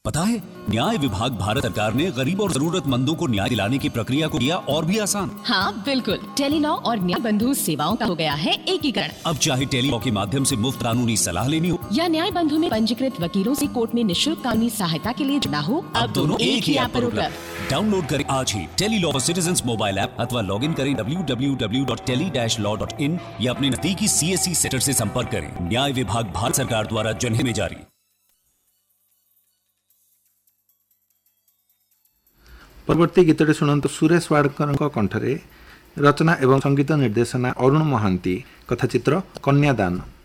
पता है, न्याय विभाग भारत सरकार ने गरीब और जरूरतमंदों को न्याय दिलाने की प्रक्रिया को किया और भी आसान। हाँ बिल्कुल, टेलीलॉ और न्याय बंधु सेवाओं का हो गया है एकीकरण। अब चाहे टेलीलॉ के माध्यम से मुफ्त कानूनी सलाह लेनी हो या न्याय बंधु में पंजीकृत वकीलों से कोर्ट में निःशुल्क कानूनी सहायता के लिए जुड़ना हो, अब दोनों एक ही ऐप पर उपलब्ध। डाउनलोड करें आज ही Tele-Law for citizens mobile app अथवा लॉग इन करें www.tele-law.in या अपने नजदीकी CSC सेंटर से संपर्क करें। न्याय विभाग भारत सरकार द्वारा जनहित में जारी। परवर्ती गीतटे शुणु सुरेश वाडकर कंठरे रचना एवं संगीत निर्देशना अरुण महांती कथाचित्र कन्यादान।